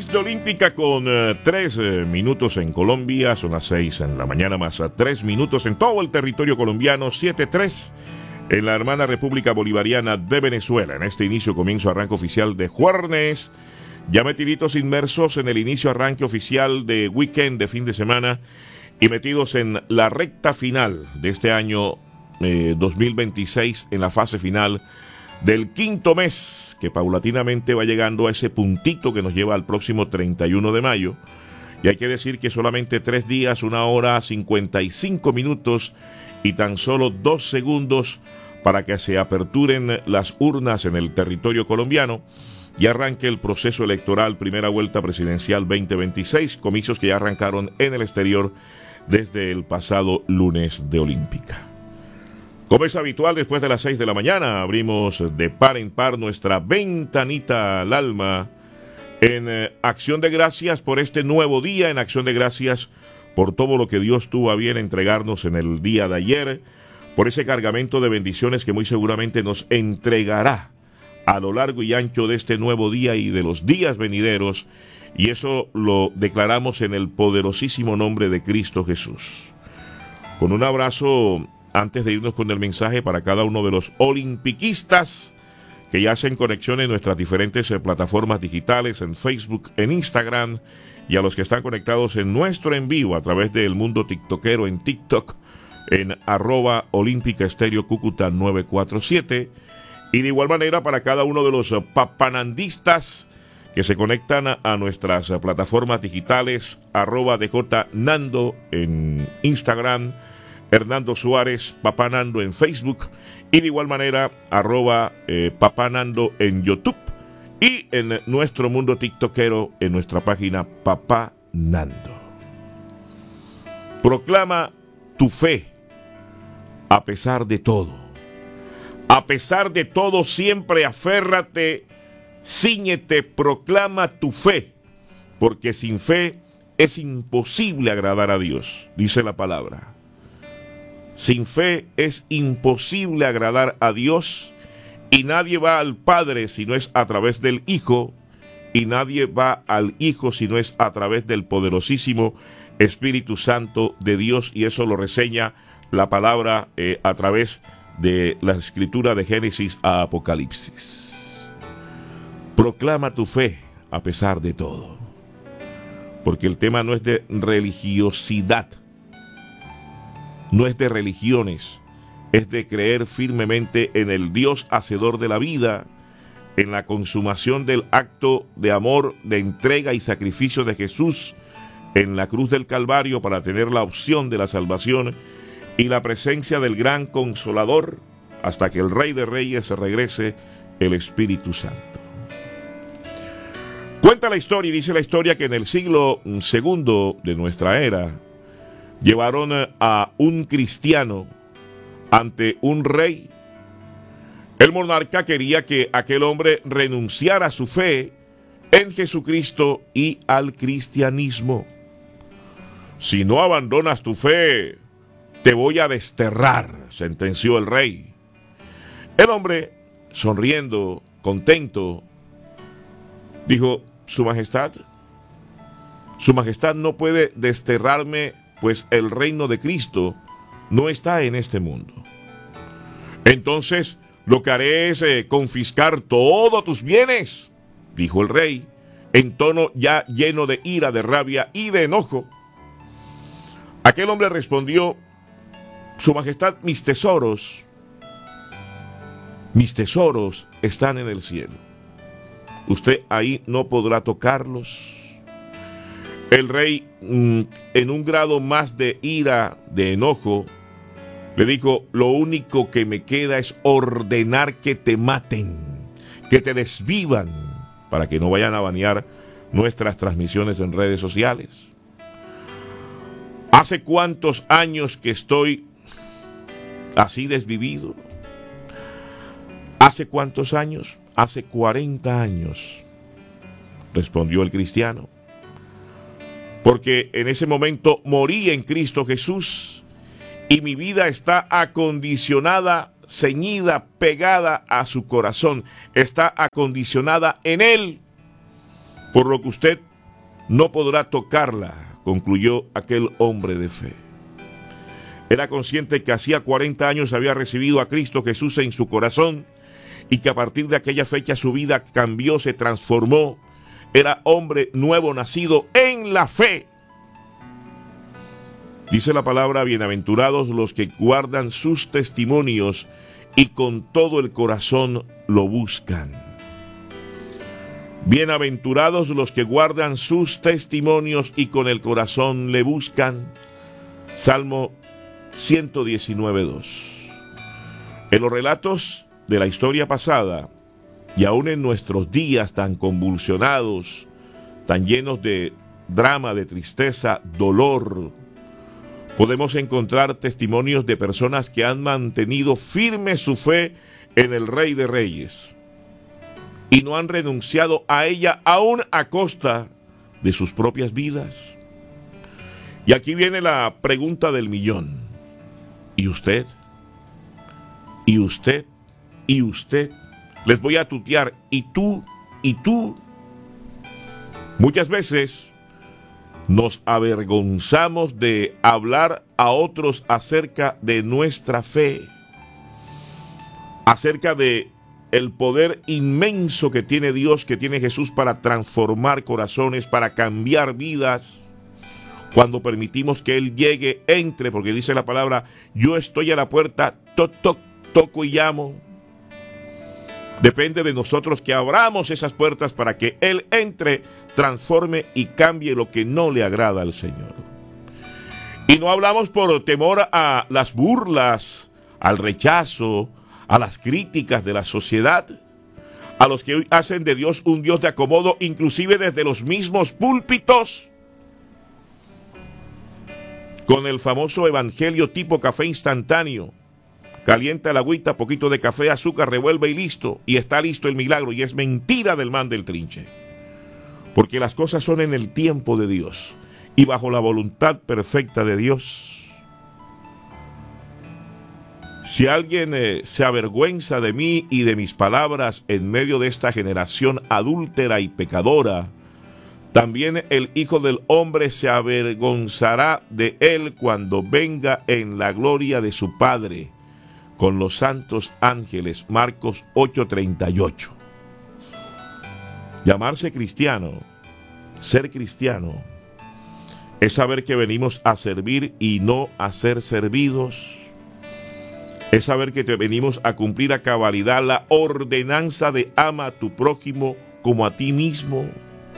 de Olímpica con 3 minutos en Colombia, son las 6 en la mañana más a 3 minutos en todo el territorio colombiano, 7:03 en la hermana República Bolivariana de Venezuela. En este inicio comienzo arranque oficial de jueves, ya metiditos inmersos en el inicio arranque oficial de weekend de fin de semana y metidos en la recta final de este año 2026 en la fase final del quinto mes, que paulatinamente va llegando a ese puntito que nos lleva al próximo 31 de mayo. Y hay que decir que solamente 3 días, 1 hora, 55 minutos y tan solo 2 segundos para que se aperturen las urnas en el territorio colombiano y arranque el proceso electoral primera vuelta presidencial 2026, comicios que ya arrancaron en el exterior desde el pasado lunes de Olímpica. Como es habitual, después de las 6 de la mañana, abrimos de par en par nuestra ventanita al alma en acción de gracias por este nuevo día, en acción de gracias por todo lo que Dios tuvo a bien entregarnos en el día de ayer, por ese cargamento de bendiciones que muy seguramente nos entregará a lo largo y ancho de este nuevo día y de los días venideros, y eso lo declaramos en el poderosísimo nombre de Cristo Jesús. Con un abrazo antes de irnos con el mensaje para cada uno de los olimpiquistas que ya hacen conexión en nuestras diferentes plataformas digitales, en Facebook, en Instagram, y a los que están conectados en nuestro en vivo a través del mundo tiktokero en TikTok, en @Olímpica Estéreo Cúcuta 947, y de igual manera para cada uno de los papanandistas que se conectan a nuestras plataformas digitales, @DJ_Nando en Instagram, Hernando Suárez, Papá Nando en Facebook, y de igual manera Papá Nando en YouTube, y en nuestro mundo tiktokero en nuestra página Papá Nando. Proclama tu fe a pesar de todo. A pesar de todo, siempre aférrate, cíñete, proclama tu fe, porque sin fe es imposible agradar a Dios, dice la palabra. Sin fe es imposible agradar a Dios, y nadie va al Padre si no es a través del Hijo, y nadie va al Hijo si no es a través del poderosísimo Espíritu Santo de Dios, y eso lo reseña la palabra a través de la escritura de Génesis a Apocalipsis. Proclama tu fe a pesar de todo, porque el tema no es de religiosidad, no es de religiones, es de creer firmemente en el Dios hacedor de la vida, en la consumación del acto de amor, de entrega y sacrificio de Jesús en la cruz del Calvario para tener la opción de la salvación y la presencia del gran Consolador hasta que el Rey de Reyes regrese, el Espíritu Santo. Cuenta la historia y dice la historia que en el siglo II de nuestra era llevaron a un cristiano ante un rey. El monarca quería que aquel hombre renunciara a su fe en Jesucristo y al cristianismo. Si no abandonas tu fe, te voy a desterrar, sentenció el rey. El hombre, sonriendo, contento, dijo: Su Majestad no puede desterrarme, pues el reino de Cristo no está en este mundo. Entonces lo que haré es confiscar todos tus bienes, dijo el rey, en tono ya lleno de ira, de rabia y de enojo. Aquel hombre respondió: Su Majestad, mis tesoros están en el cielo. Usted ahí no podrá tocarlos. El rey, en un grado más de ira, de enojo, le dijo: Lo único que me queda es ordenar que te maten, que te desvivan, para que no vayan a banear nuestras transmisiones en redes sociales. ¿Hace cuántos años que estoy así desvivido? ¿Hace cuántos años? Hace 40 años, respondió el cristiano. Porque en ese momento morí en Cristo Jesús y mi vida está acondicionada, ceñida, pegada a su corazón. Está acondicionada en Él. Por lo que usted no podrá tocarla, concluyó aquel hombre de fe. Era consciente que hacía 40 años había recibido a Cristo Jesús en su corazón y que a partir de aquella fecha su vida cambió, se transformó. Era hombre nuevo, nacido en la fe. Dice la palabra: bienaventurados los que guardan sus testimonios y con todo el corazón lo buscan. Bienaventurados los que guardan sus testimonios y con el corazón le buscan. Salmo 119:2. En los relatos de la historia pasada, y aún en nuestros días tan convulsionados, tan llenos de drama, de tristeza, dolor, podemos encontrar testimonios de personas que han mantenido firme su fe en el Rey de Reyes y no han renunciado a ella aún a costa de sus propias vidas. Y aquí viene la pregunta del millón. ¿Y usted? ¿Y usted? ¿Y usted? Les voy a tutear. ¿Y tú? ¿Y tú? Muchas veces nos avergonzamos de hablar a otros acerca de nuestra fe, acerca de el poder inmenso que tiene Dios, que tiene Jesús para transformar corazones, para cambiar vidas. Cuando permitimos que Él llegue, entre, porque dice la palabra: yo estoy a la puerta, toco y llamo. Depende de nosotros que abramos esas puertas para que Él entre, transforme y cambie lo que no le agrada al Señor. Y no hablamos por temor a las burlas, al rechazo, a las críticas de la sociedad, a los que hoy hacen de Dios un Dios de acomodo, inclusive desde los mismos púlpitos, con el famoso evangelio tipo café instantáneo. Calienta la agüita, poquito de café, azúcar, revuelve y listo. Y está listo el milagro. Y es mentira del man del trinche. Porque las cosas son en el tiempo de Dios y bajo la voluntad perfecta de Dios. Si alguien se avergüenza de mí y de mis palabras en medio de esta generación adúltera y pecadora, también el Hijo del Hombre se avergonzará de él cuando venga en la gloria de su Padre con los santos ángeles. Marcos 8:38. Llamarse cristiano, ser cristiano, es saber que venimos a servir y no a ser servidos. Es saber que te venimos a cumplir a cabalidad la ordenanza de ama a tu prójimo como a ti mismo.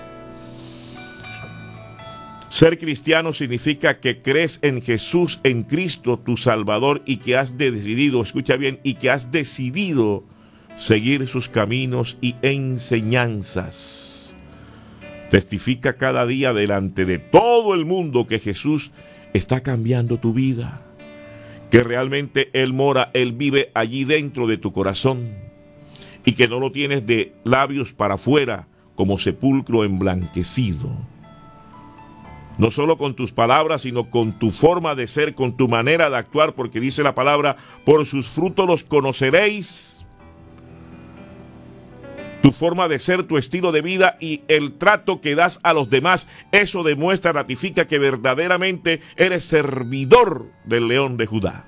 Ser cristiano significa que crees en Jesús, en Cristo, tu Salvador, y que has decidido, escucha bien, y que has decidido seguir sus caminos y enseñanzas. Testifica cada día delante de todo el mundo que Jesús está cambiando tu vida, que realmente Él mora, Él vive allí dentro de tu corazón, y que no lo tienes de labios para afuera como sepulcro emblanquecido. No solo con tus palabras, sino con tu forma de ser, con tu manera de actuar, porque dice la palabra: por sus frutos los conoceréis. Tu forma de ser, tu estilo de vida y el trato que das a los demás, eso demuestra, ratifica que verdaderamente eres servidor del León de Judá.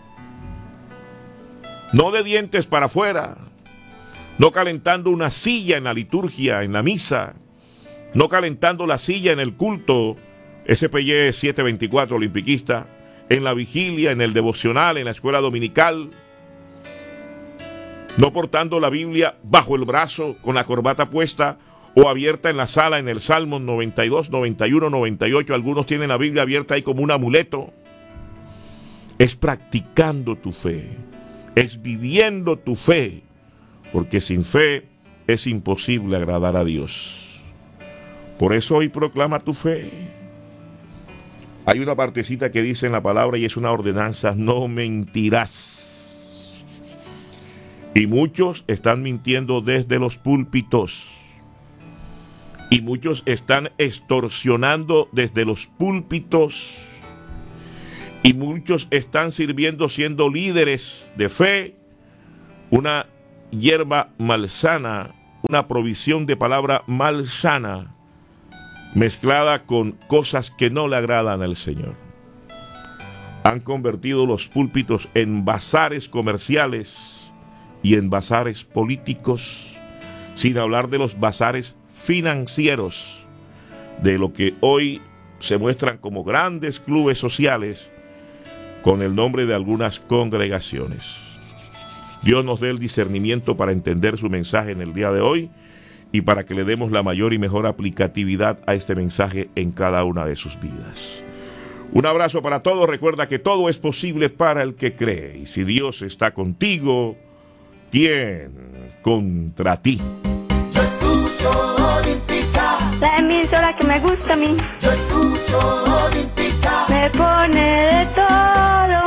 No de dientes para afuera, no calentando una silla en la liturgia, en la misa, no calentando la silla en el culto, SPY 724 olimpiquista, en la vigilia, en el devocional, en la escuela dominical, no portando la Biblia bajo el brazo con la corbata puesta o abierta en la sala en el Salmo 92, 91, 98. Algunos tienen la Biblia abierta ahí como un amuleto. Es practicando tu fe, es viviendo tu fe, porque sin fe es imposible agradar a Dios. Por eso hoy proclama tu fe. Hay una partecita que dice en la palabra y es una ordenanza: no mentirás. Y muchos están mintiendo desde los púlpitos. Y muchos están extorsionando desde los púlpitos. Y muchos están sirviendo, siendo líderes de fe, una hierba malsana, una provisión de palabra malsana, mezclada con cosas que no le agradan al Señor. Han convertido los púlpitos en bazares comerciales y en bazares políticos, sin hablar de los bazares financieros, de lo que hoy se muestran como grandes clubes sociales con el nombre de algunas congregaciones. Dios nos dé el discernimiento para entender su mensaje en el día de hoy y para que le demos la mayor y mejor aplicatividad a este mensaje en cada una de sus vidas. Un abrazo para todos. Recuerda que todo es posible para el que cree. Y si Dios está contigo, ¿quién contra ti? Yo escucho Olímpica, la emisora que me gusta a mí. yo escucho Olímpica, Me pone de todo.